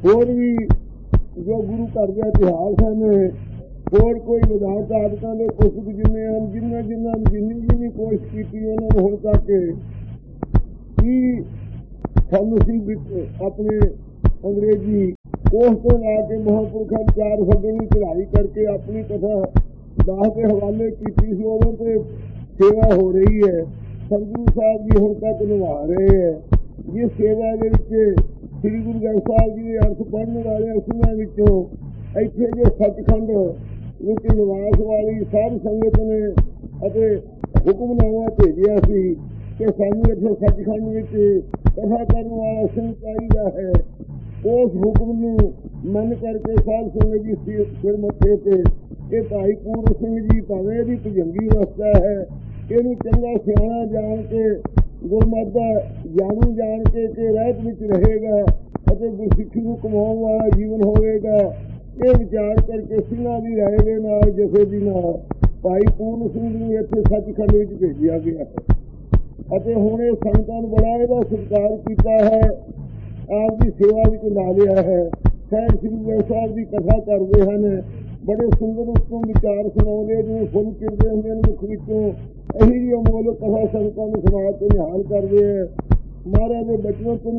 ਹੋਰ ਵੀ ਜੋ ਗੁਰੂ ਘਰ ਦੇ ਇਤਿਹਾਸ ਹਨ, ਹੋਰ ਕੋਈ ਵਿਧਾਨ ਆਦਤਾਂ ਦੇ ਪੁਸਤਕ ਜਿੰਨੇ ਹਨ, ਜਿੰਨੀ ਕੋਸ਼ਿਸ਼ ਕੀਤੀ ਉਹਨਾਂ ਨੂੰ ਹੁਣ ਤੱਕ ਕੀ ਸਾਨੂੰ ਸੀ ਆਪਣੇ ਅੰਗਰੇਜ਼ੀ ਕੋਸ਼ ਤੋਂ ਲਾ ਕੇ ਮਹਾਂਪੁਰਖਾਂ 4 ਫੱਗਣੀ ਚੜ੍ਹਾਈ ਕਰਕੇ ਆਪਣੀ ਕਥਾ ਦਾਸ ਦੇ ਹਵਾਲੇ ਕੀਤੀ ਸੀ। ਉਦੋਂ ਤੇ ਸੇਵਾ ਹੋ ਰਹੀ ਹੈ। ਸਤਿਗੁਰੂ ਸਾਹਿਬ ਜੀ ਹੁਣ ਤੱਕ ਨਿਭਾ ਰਹੇ ਹੈ। ਜਿਸ ਸੇਵਾ ਦੇ ਵਿੱਚ ਸ੍ਰੀ ਗੁਰੂ ਗ੍ਰੰਥ ਸਾਹਿਬ ਜੀ ਦੇ ਅਰਥ ਪੜ੍ਹਨ ਵਾਲੇ ਸਿੰਘਾਂ ਵਿੱਚੋਂ ਇੱਥੇ ਜੋ ਸੱਚਖੰਡ ਵਿੱਚ ਨਿਵਾਸ ਵਾਲੀ ਸਾਧ ਸੰਗਤ ਨੇ ਅਤੇ ਹੁਕਮਨਾਮਾ ਭੇਜਿਆ ਸੀ ਕਿ ਸਾਨੂੰ ਇੱਥੇ ਸੱਚਖੰਡ ਵਿੱਚ ਕਥਾ ਕਰਨ ਵਾਲਾ ਸਿੰਘ ਚਾਹੀਦਾ ਹੈ, ਉਸ ਹੁਕਮ ਨੂੰ ਮੰਨ ਕਰਕੇ ਸਾਧ ਸੰਗਤ ਜੀ ਸਿਰ ਮੱਥੇ ਤੇ ਇਹ ਭਾਈ ਪੂਰਨ ਸਿੰਘ ਜੀ ਭਾਵੇਂ ਇਹਦੀ ਭੁਜੰਗੀ ਅਵਸਥਾ ਹੈ, ਇਹਨੂੰ ਚੰਗਾ ਸਿਆਣਾ ਜਾਣ ਕੇ ਗੁਰਮਤਿ ਦਾ ਜਾਣੂ ਜਾਣ ਕੇ ਕਿ ਰਹਿਤ ਵਿੱਚ ਰਹੇਗਾ ਅਤੇ ਗੁਰਸਿੱਖੀ ਨੂੰ ਕਮਾਉਣ ਵਾਲਾ ਜੀਵਨ ਹੋਵੇਗਾ, ਇਹ ਵਿਚਾਰ ਕਰਕੇ ਸਿੰਘਾਂ ਦੀ ਰਾਏ ਦੇ ਨਾਲ ਜਥੇ ਦੀ ਨਾਲ ਭਾਈ ਪੂਰਨ ਸਿੰਘ ਨੂੰ ਇੱਥੇ ਸੱਚਖੰਡ ਵਿੱਚ ਭੇਜਿਆ ਗਿਆ ਹੈ। ਅਤੇ ਹੁਣ ਇਹ ਸੰਗਤਾਂ ਨੂੰ ਬੜਾ ਇਹਦਾ ਸਤਿਕਾਰ ਕੀਤਾ ਹੈ, ਆਪ ਦੀ ਸੇਵਾ ਵਿੱਚ ਲਾ ਲਿਆ ਹੈ। ਸਾਹਿਬ ਸ੍ਰੀ ਗੁਰੂ ਸਾਹਿਬ ਦੀ ਕਥਾ ਕਰਦੇ ਹਨ, ਬੜੇ ਸੁੰਦਰ ਉੱਤੋਂ ਵਿਚਾਰ ਸੁਣਾਉਂਦੇ, ਜਿਵੇਂ ਫੁੱਲ ਚਿਰਦੇ ਹੁੰਦੇ ਹਨ ਮੁੱਖ ਵਿੱਚੋਂ, ਇਹੀ ਜਿਹੀ ਅਮੋਲਕ ਕਥਾ ਸੰਗਤਾਂ ਨੂੰ ਸੁਣਾ ਕੇ ਨਿਹਾਲ ਕਰਦੇ ਹੈ। ਮਹਾਰਾਜ ਦੇ ਬਚਨੋਂ